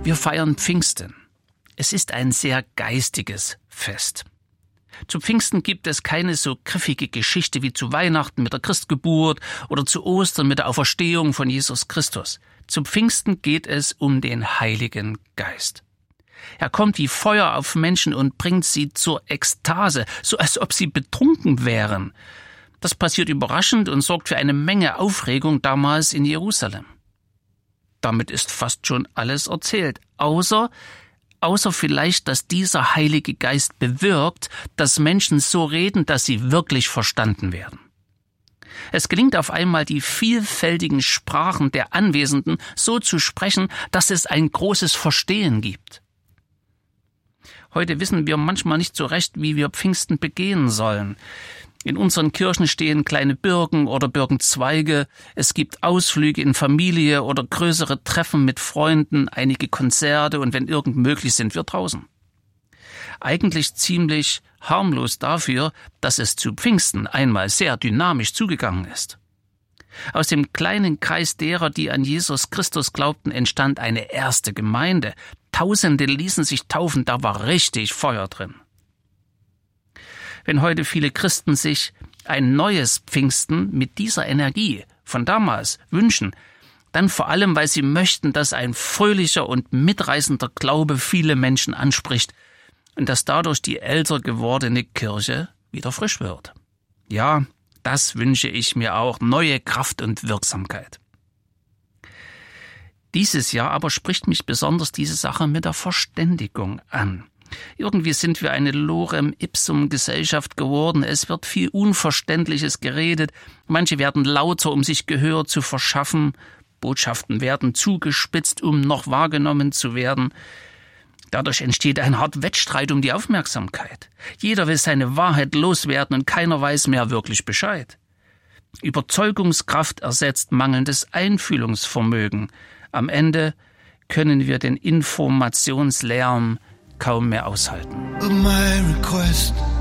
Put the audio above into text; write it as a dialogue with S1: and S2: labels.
S1: Wir feiern Pfingsten. Es ist ein sehr geistiges Fest. Zu Pfingsten gibt es keine so griffige Geschichte wie zu Weihnachten mit der Christgeburt oder zu Ostern mit der Auferstehung von Jesus Christus. Zu Pfingsten geht es um den Heiligen Geist. Er kommt wie Feuer auf Menschen und bringt sie zur Ekstase, so als ob sie betrunken wären. Das passiert überraschend und sorgt für eine Menge Aufregung damals in Jerusalem. Damit ist fast schon alles erzählt, außer vielleicht, dass dieser Heilige Geist bewirkt, dass Menschen so reden, dass sie wirklich verstanden werden. Es gelingt auf einmal, die vielfältigen Sprachen der Anwesenden so zu sprechen, dass es ein großes Verstehen gibt. Heute wissen wir manchmal nicht so recht, wie wir Pfingsten begehen sollen. In unseren Kirchen stehen kleine Birken oder Birkenzweige, es gibt Ausflüge in Familie oder größere Treffen mit Freunden, einige Konzerte und wenn irgend möglich sind wir draußen. Eigentlich ziemlich harmlos dafür, dass es zu Pfingsten einmal sehr dynamisch zugegangen ist. Aus dem kleinen Kreis derer, die an Jesus Christus glaubten, entstand eine erste Gemeinde. Tausende ließen sich taufen, da war richtig Feuer drin. Wenn heute viele Christen sich ein neues Pfingsten mit dieser Energie von damals wünschen, dann vor allem, weil sie möchten, dass ein fröhlicher und mitreißender Glaube viele Menschen anspricht und dass dadurch die älter gewordene Kirche wieder frisch wird. Ja, das wünsche ich mir auch, neue Kraft und Wirksamkeit. Dieses Jahr aber spricht mich besonders diese Sache mit der Verständigung an. Irgendwie sind wir eine Lorem-Ipsum-Gesellschaft geworden. Es wird viel Unverständliches geredet. Manche werden lauter, um sich Gehör zu verschaffen. Botschaften werden zugespitzt, um noch wahrgenommen zu werden. Dadurch entsteht ein harter Wettstreit um die Aufmerksamkeit. Jeder will seine Wahrheit loswerden und keiner weiß mehr wirklich Bescheid. Überzeugungskraft ersetzt mangelndes Einfühlungsvermögen. Am Ende können wir den Informationslärm kaum mehr aushalten.
S2: But my request